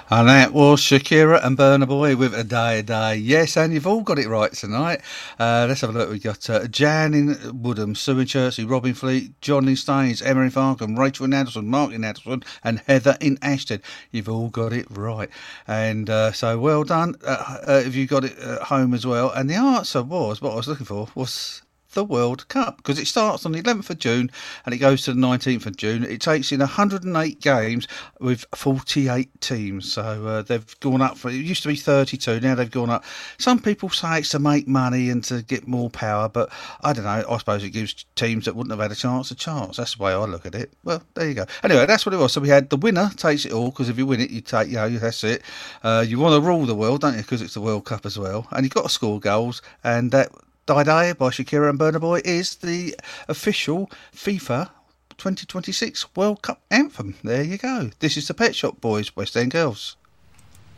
And that was Shakira and Burna Boy with A Day a Day. Yes, and you've all got it right tonight. Let's have a look. We've got Jan in Woodham, Sue in Chertsey, Robin Fleet, John in Staines, Emma in Farkham, Rachel in Addleston, Mark in Addleston, and Heather in Ashton. You've all got it right. And so well done if you got it at home as well. And the answer was, what I was looking for, was the World Cup, because it starts on the 11th of June and it goes to the 19th of June. It takes in 108 games with 48 teams. So they've gone up for it used to be 32, now they've gone up. Some people say it's to make money and to get more power, but I don't know. I suppose it gives teams that wouldn't have had a chance. That's the way I look at it. Well, there you go. Anyway, that's what it was. So we had the winner takes it all, because if you win it, you take, that's it. You want to rule the world, don't you? Because it's the World Cup as well, and you've got to score goals, and that Die Die by Shakira and Burna Boy is the official FIFA 2026 World Cup anthem. There you go. This is the Pet Shop Boys, West End Girls.